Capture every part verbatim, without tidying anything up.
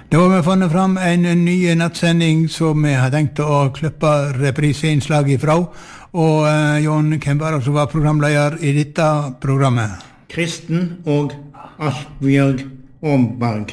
Da har vi funnet fram en ny nattsending som vi har tenkt å klippe repriseinnslag ifra. Og uh, Jon, hvem var det som var programleder i dette programmet? Kristen og Asbjørg Omberg.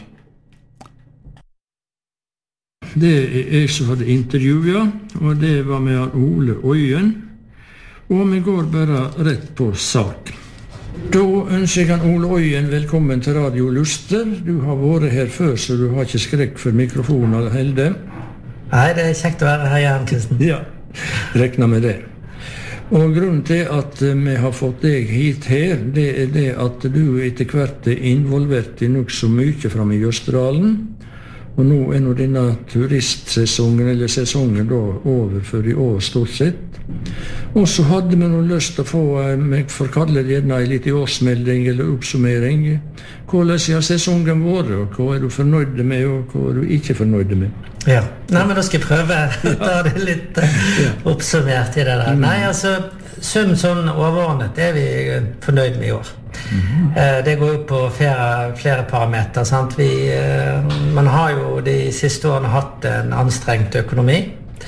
Det er jeg som hadde intervjuet, og det var med Ole Øyen. Og vi går bare rett på sak. Da ønsker jeg han Ole Øyen velkommen til Radio Luster. Du har vært her før, så du har ikke skrekk for mikrofonen, Helde. Nei, det er kjekt å være her igjen, Kristen. Ja, rekna med det. Og grunnen til at vi har fått deg hit her, det er det at du etter hvert er involvert i nok så mye frem i Jøsterdalen. Og nå er nå denne turistsesongen, eller sesongen da, over for i år stort sett. Og så hadde vi nå lyst til å få, jeg får kalle det gjerne en liten årsmelding eller oppsummering. Hvordan har sesongen vært, og hva er du fornøyd med, og hva er du ikke fornøyd med? Ja, nei, men da skal jeg prøve å ta det litt uh, oppsummert i det der. Nei, altså, sum sånn overordnet er vi fornøyd med i år. Mm-hmm. Uh, det går jo på flere, flere parameter, sant? Vi, uh, man har jo de siste årene hatt en anstrengt økonomi.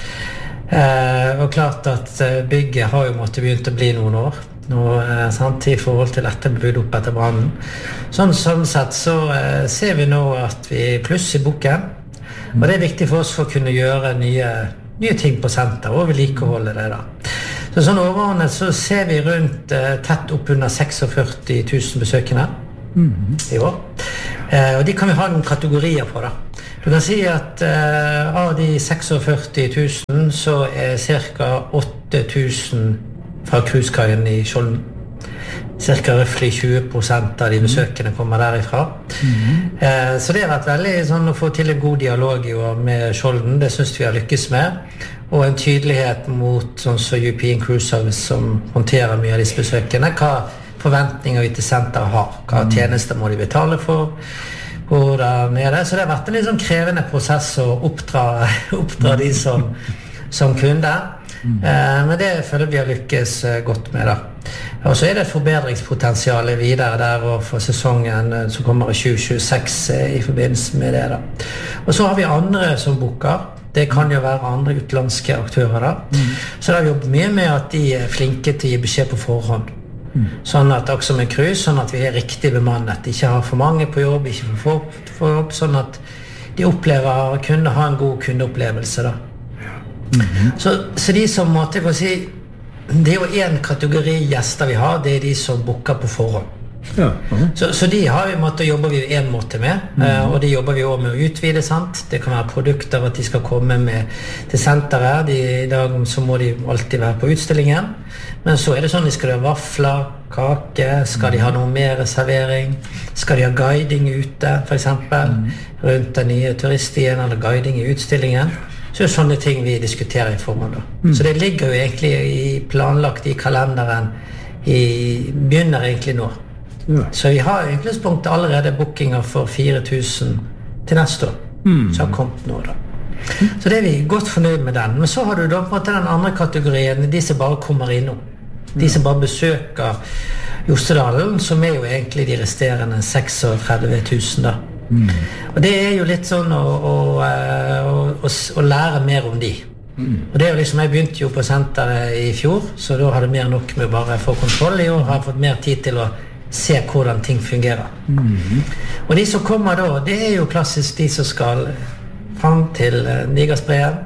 Uh, og klart at bygget har jo måttet begynt å bli noen år. Og, uh, sant, i forhold til dette bygd opp etter brannen. Sånn, sånn sett så uh, ser vi nå at vi pluss i boken. Og det er viktig for oss for å kunne gjøre nye, nye ting på senter og vedlikeholde det da. Så sånn overordnet så ser vi rundt uh, tett opp under førtiseks tusen besøkende mm-hmm. i år. Uh, og de kan vi ha noen kategorier på da. Du kan si at uh, av de førtiseks tusen så er cirka åtte tusen fra cruiskaien i Skjolden. Cirka røftlig tjue prosent av de besøkende kommer derifra. Mm-hmm. Eh, så det har vært veldig sånn å få til en god dialog i år med Skjolden. Det synes vi har lykkes med. Og en tydelighet mot sånn som European Cruise Service som håndterer mye av disse besøkende. Hva forventninger vi til senteret har. Hva tjenester må de betale for. Hvordan er det? Så det har vært en litt sånn krevende prosess å oppdra, oppdra de som, som kunder. Mm. Eh, men det føler vi har lykkes eh, godt med da. Og så er det et forbedringspotensial videre der og for sesongen eh, som kommer i tjue tjueseks eh, i forbindelse med det da. Og så har vi andre som booker. Det kan jo være andre utenlandske aktører da. Mm. Så da har vi jobbet mye med at de er flinke til å gi beskjed på forhånd. Mm. Sånn at også med cruise, sånn at vi er riktig bemannet. Ikke har for mange på jobb, ikke for få på jobb, sånn at de opplever å kunne ha en god kundeopplevelse da. Mm-hmm. Så, så de som måtte få si det er jo en kategori gjester vi har, det er de som booker på forhånd. Ja. Uh-huh. så, så de har vi måtte jobber vi en måte med, mm-hmm. uh, og de jobber vi også med å utvide, sant? Det kan være produkter at de skal komme med til senteret. De, I dag så må de alltid være på utstillingen, men så er det sånn de skal ha vafler, kake, skal de ha noe mer servering, skal de ha guiding ute for eksempel, mm-hmm. rundt den nye turiststien eller guiding i utstillingen. Så er sånne ting vi diskuterer i forhånd da. Mm. Så det ligger jo egentlig i planlagt i kalenderen i, begynner egentlig nå. Ja. Så vi har egentlig spunktet allerede bookinger for fire tusen til neste år, mm. som har kommet nå da. Så det er vi godt fornøyd med den. Men så har du da på en måte den andre kategorien, de som bare kommer innom. De som bare besøker Jostedalen, som er jo egentlig de resterende tretiseks tusen da. Mm. Og det er jo litt sånn å, å, å, å, å lære mer om de. Mm. Og det er jo liksom, jeg begynte jo på senteret i fjor, så da hadde jeg mer nok med å bare få kontroll. I år har jeg fått mer tid til å se hvordan ting fungerer. Mm. Og de som kommer da, det er jo klassisk de som skal frem til Nigersbreen.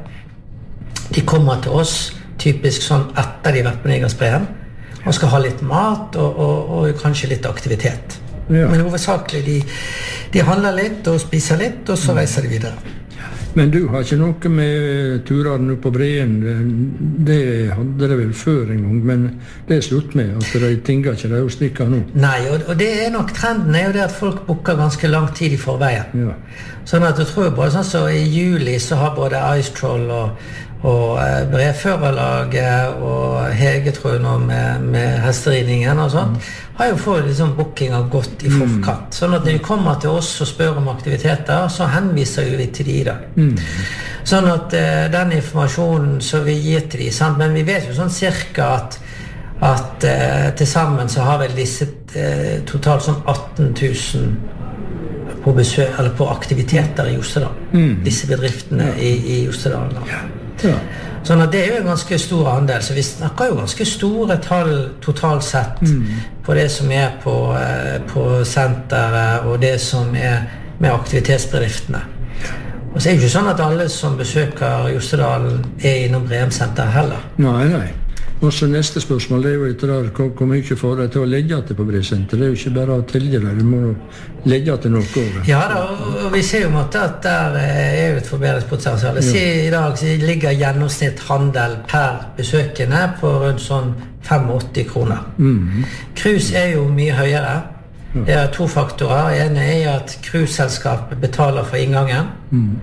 De kommer til oss, typisk sånn etter de har vært på Nigersbreen, og skal ha litt mat og, og, og kanskje litt aktivitet. Ja. Men hovedsakelig de, de handler litt og spiser litt, og så reiser de videre. Men du har ikke noe med turene på Breen, det hadde det vel før en gang, men det er slutt med at de tinger ikke, de er jo stikker nå. Nei, og, og det er nok trenden er jo det at folk booker ganske lang tid i forveien. Ja. Sånn at du tror bare sånn så i juli så har både Ice Troll og og eh, Breførerlaget og Hege tror jeg nå med, med hesteridningen og sånt, mm. har jo fått liksom bookinger godt i forkant. Mm. Sånn at når de kommer til oss og spør om aktiviteter, så henviser vi til de da. Mm. Sånn at eh, den informasjonen som vi gir til de, sant? Men vi vet jo sånn cirka at, at eh, til sammen så har vel disse eh, totalt sånn atten tusen på, besøk, eller på aktiviteter i Jostedal. Mm. Disse bedriftene ja. i, i Jostedal. Ja. Ja. Sånn at det er jo en ganske stor andel, så vi snakker jo ganske store tall totalt sett mm. på det som er på, på senteret og det som er med aktivitetsbedriftene. Og så er det jo ikke sånn at alle som besøker Jostedal er innom Bremsenter heller. Nei, nei. Og så neste spørsmål, det er jo etter der, hvor mye får deg til å legge til på Bremsenter? Det er jo ikke bare å tilge det, du må legge til noe over. Ja da, og vi ser jo at der er jo et forbedringspotensial. Jeg sier i dag så ligger gjennomsnitt handel per besøkende på rundt sånn åttifem kroner. Mm. Cruise er jo mye høyere. Det er to faktorer. En er at cruiseselskapet betaler for inngangen, mm.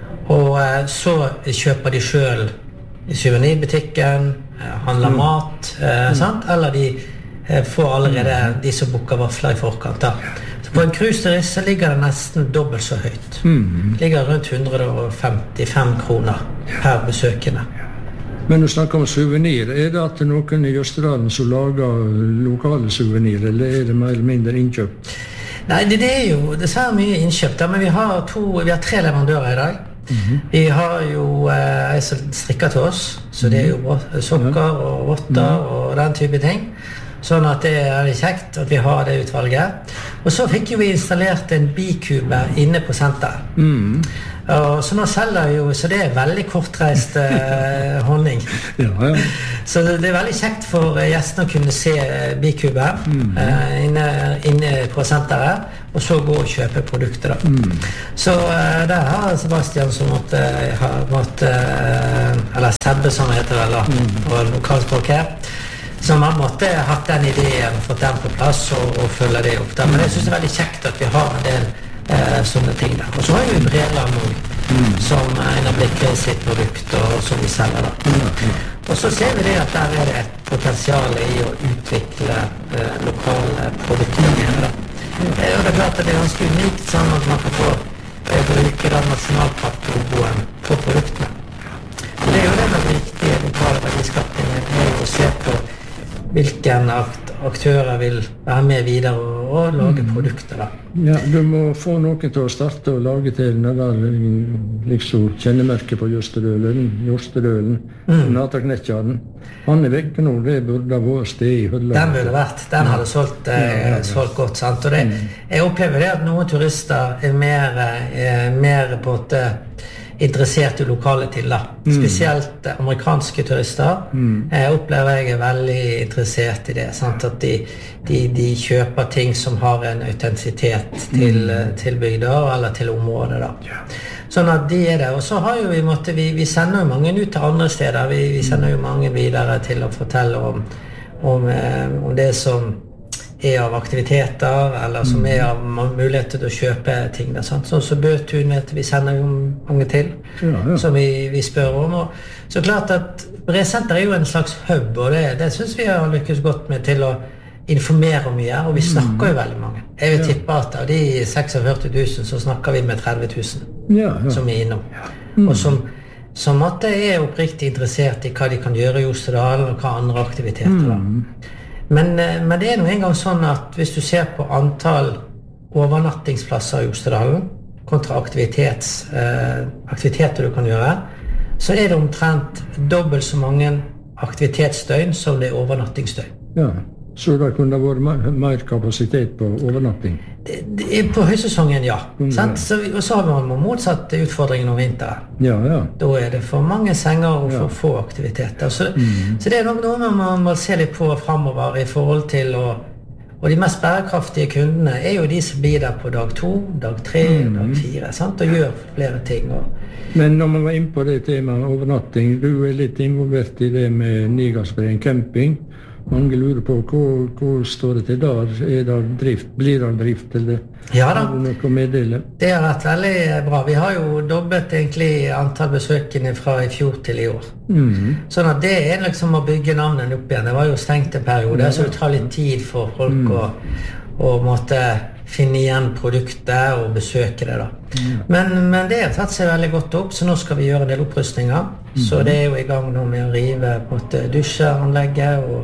og så kjøper de selv i souvenirbutikken, handler mm. mat, eh, mm. sant? Eller de eh, får allerede de som booker vafler i forkant. Da. Så på en cruiseturist så ligger det nesten dobbelt så høyt. Mm. Det ligger rundt hundre og femtifem kroner per besøkende. Men du snakker om souvenir. Er det at noen i Jostedalen som lager lokale souvenir, eller er det mer eller mindre innkjøpt? Nei, det, det er jo dessverre mye innkjøpt, men vi har, to, vi har tre leverandører i dag. Mm-hmm. Vi har jo eh, en som strikker til oss, så det er jo sokker og votter og den type ting. Sånn at det er kjekt at vi har det utvalget. Og så fikk vi installert en bikube inne på senteret. Mm. Og så nå selger jo, så det er veldig kortreist eh, honning. Ja, ja. Så det, det er veldig kjekt for gjestene å kunne se bikube mm. eh, inne, inne på senteret, og så gå og kjøpe produkter da. Mm. Så eh, der har Sebastian som måtte, har måtte eh, eller Sebbe som heter vel da, mm. og lokalspråk her, som har måtte hatt den ideen, fått den på plass og, og følge det opp da. Men jeg synes det er veldig kjekt at vi har en del eh, sånne ting der. Og så har vi Breland mm. som en av Blikker sitt produkt og som vi selger da. Mm. Og så ser vi det at der er det et potensial i å utvikle eh, lokale produkter igjen da. Mm. Eh, og det er klart at det er ganske unikt sånn at man kan få eh, bruke den nasjonalparklogoen på produktene. Og det er jo det med viktige lokale verdiskapninger, det er å se på hvilken aktører vil være med videre og, og lage produkter da. Ja, du må få noen til å starte og lage til den der liksom kjennemerket på Jostedølen, Jostedølen, mm. Nataknettjaren. Han er vekk nå, det burde ha vært sted i Hølla. Den burde vært, den hadde solgt, eh, ja, ja, ja. solgt godt, sant? Og det, jeg opplever det at noen turister er mer, er mer på en måte interessert i lokale til da. Spesielt mm. amerikanske turister mm. jeg opplever jeg er veldig interessert i det, sant? At de, de, de kjøper ting som har en autentisitet til, mm. til bygder eller til området da. Yeah. Sånn at de er det, og så har jo vi måtte, vi, vi sender jo mange ut til andre steder, vi, vi sender jo mange videre til å fortelle om, om, om det som er av aktiviteter, eller som er av muligheter til å kjøpe ting der, sant? Sånn så Bøtun vet vi sender jo mange til, ja, ja. som vi, vi spør om. Og så klart at Bremsenter er jo en slags hub, og det, det synes vi har lykkes godt med til å informere mye, og vi snakker jo veldig mange. Jeg vil tippe at av de førtiseks tusen så snakker vi med tretti tusen ja, ja. som er innom. Mm. Og som, som at det er oppriktig interessert i hva de kan gjøre i Jostedal, og hva andre aktiviteter da. Mm. Men, men det er jo en gang sånn at hvis du ser på antall overnattingsplasser i Jostedalen kontra aktivitets, eh, aktiviteter du kan gjøre, så er det omtrent dobbelt så mange aktivitetsdøgn som det er overnattingsdøgn. Ja, så det kunne vært mer, mer kapasitet på overnatting? Det, det er på høysesongen, ja. Mm, ja. Så, og så har vi motsatt utfordringen om vinteren. Ja, ja. Da er det for mange senger og for ja. få aktiviteter. Så, mm. så det er nok noe man må se litt på fremover i forhold til å, og de mest bærekraftige kundene er jo de som blir der på dag to, dag tre, mm. dag fire, sant? Og gjør flere ting. Og, men når man var inne på det temaet overnatting, du er litt involvert i det med Nigalsbreen camping. Mange lurer på hvor, hvor står det til der? Er det drift? Blir det drift? Eller ja da, noe meddele? Det har vært veldig bra. Vi har jo dobbelt egentlig antall besøkende fra i fjor til i år. Mm-hmm. Sånn at det er liksom å bygge navnet opp igjen. Det var jo stengt en periode, ja, så det tar litt tid for folk mm. å, å måtte finne igjen produktet og besøke det da. Mm. Men, men det har tatt seg veldig godt opp, så nå skal vi gjøre en del opprustninger. Mm. Så det er jo i gang nå med å rive på dusjeanlegget og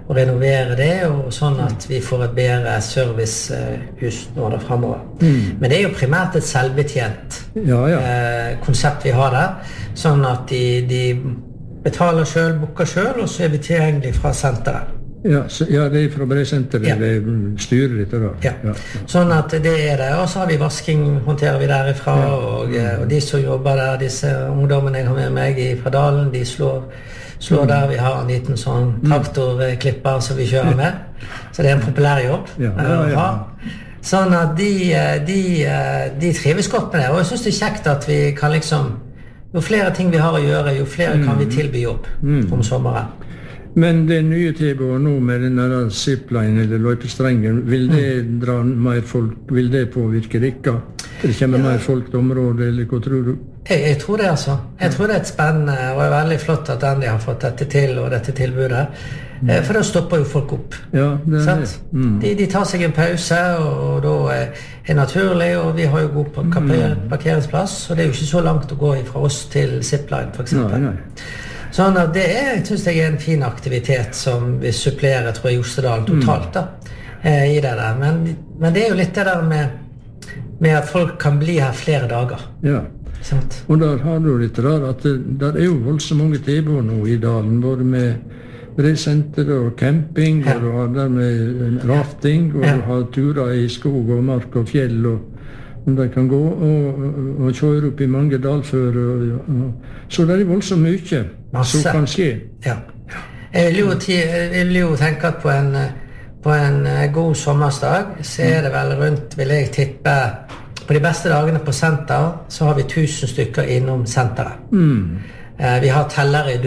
og renovere det, og sånn at vi får et bedre servicehus nå da fremover. Mm. Men det er jo primært et selvbetjent ja, ja. eh, konsept vi har der, sånn at de, de betaler selv, booker selv, og så er vi tilgjengelig fra senteret. Ja, så, ja, det er fra Bresenteret, ja. Det styrer litt der. Ja. Ja. Sånn at det er det, og så har vi vasking, håndterer vi derifra, ja. og, og de som jobber der, disse ungdommene jeg har med meg fra Dalen, de slår, slår mm. der, vi har en liten sånn traktorklipper som vi kjører med, så det er en populær jobb. Ja, ja, ja. Sånn at de, de, de trives godt med det, og jeg synes det er kjekt at vi kan liksom, jo flere ting vi har å gjøre, jo flere mm. kan vi tilby jobb mm. om sommeren. Men det nye tilbudet nå med denne zipline eller løypestrengen, vil det dra mer folk, vil det påvirke dere? Det kommer ja. mer folk til området, eller hva tror du? Jeg, jeg tror det altså. Jeg tror det er et spennende, og er veldig flott at Andy har fått dette til, og dette tilbudet. Mm. For da stopper jo folk opp. Ja, det er det. Mm. De, de tar seg en pause, og da er det naturlig, og vi har jo god parker, parkeringsplass, og det er jo ikke så langt å gå fra oss til zipline, for eksempel. Nei, nei. Sånn at det er, jeg synes jeg er en fin aktivitet som vi supplerer, tror jeg, Jostedalen totalt da, eh, i det der. Men, men det er jo litt det der med, med at folk kan bli her flere dager. Ja, sånn. Og der har du litt der at det der er jo voldsomt mange tilbud nå i dalen, både med Bresenter og camping, ja. og du har der med rafting, og ja. du har turer i skog og mark og fjell og om de kan gå og, og, og kjøre opp i mange dalfører. Og, og, så det er voldsomt mye Masse. som kan skje. Ja. Jeg vil jo, jeg vil jo tenke at på en, på en god sommersdag så er det vel rundt, vil jeg tippe, på de beste dagene på senter så har vi tusen stykker innom senteret. Mm. Vi har teller i